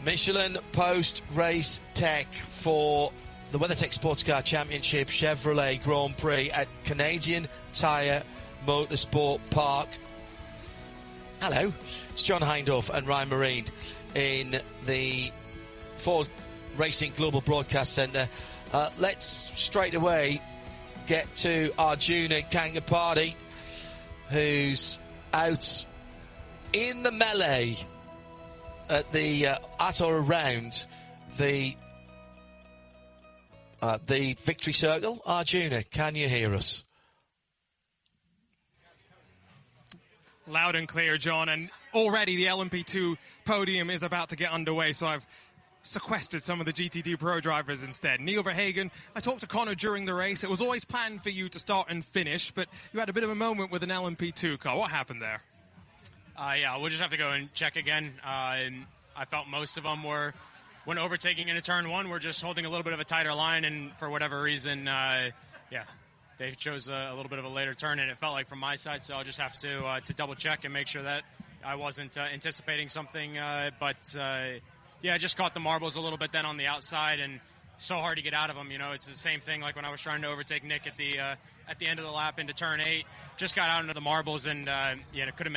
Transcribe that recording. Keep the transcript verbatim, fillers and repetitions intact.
Michelin Post Race Tech for the WeatherTech Sports Car Championship Chevrolet Grand Prix at Canadian Tire Motorsport Park. Hello, it's John Hindhaugh and Ryan Marine in the Ford Racing Global Broadcast Centre. Uh, let's straight away get to Arjuna Kangapati, who's out in the melee at the uh, at or around the uh, the victory circle. Arjuna, can you hear us? Loud and clear, John, and already the L M P two podium is about to get underway, so I've sequestered some of the G T D Pro drivers instead. Neil Verhagen, I talked to Connor during the race. It was always planned for you to start and finish, but you had a bit of a moment with an L M P two car. What happened there? Uh, yeah, we'll just have to go and check again. Uh, and I felt most of them were, when overtaking into turn one, we're just holding a little bit of a tighter line, and for whatever reason, uh, yeah, they chose a, a little bit of a later turn, and it felt like from my side, so I'll just have to uh, to double check and make sure that I wasn't uh, anticipating something. Uh, but, uh, yeah, I just caught the marbles a little bit then on the outside, and so hard to get out of them. You know, it's the same thing like when I was trying to overtake Nick at the uh, at the end of the lap into turn eight. Just got out into the marbles, and, uh, yeah, could have made